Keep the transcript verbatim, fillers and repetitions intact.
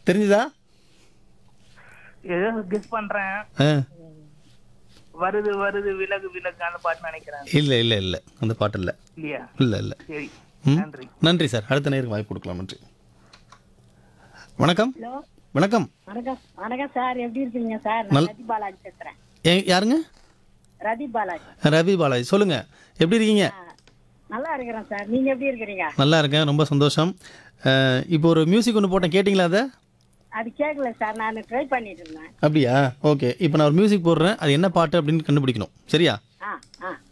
தெரிஞ்சுதா? ஏதோ கெஸ் பண்றேன். ஆ வருது வருது விலகு விலகு அந்த பாட்டு நினைக்கிறேன். இல்லை இல்லை இல்லை அந்த பாட்டு இல்லை. இல்லையா? இல்லை இல்லை. சரி, ம் நன்றி. நன்றி சார். அடுத்த நேருக்கு வாய்ப்பு கொடுக்கலாம். நன்றி. வணக்கம். ஹலோ, வணக்கம். வணக்கம் வணக்கம் சார், எப்படி இருக்கீங்க சார்? நல்- நான் ரதி பாலாஜி பேசுறேன். ஏ யாருங்க? ரதி பாலாஜி. ரவி பாலாஜி. சொல்லுங்கள், எப்படி இருக்கீங்க? ஆ, நல்லா இருக்கிறேன் சார், நீங்க எப்படி இருக்கிறீங்க? நல்லா இருக்கேன், ரொம்ப சந்தோஷம். அஹ், இப்போ ஒரு மியூசிக் ஒன்று போட்டேன், கேட்டிங்களா அதை? அது கேட்கல சார், நான் ட்ரை பண்ணிட்டு இருந்தேன். அப்படியா? ஓகே, இப்போ நான் ஒரு மியூசிக் போடுறேன், அது என்ன பாட்டு அப்படின்னு கண்டுபிடிக்கணும். சரியா? ஆ ஆ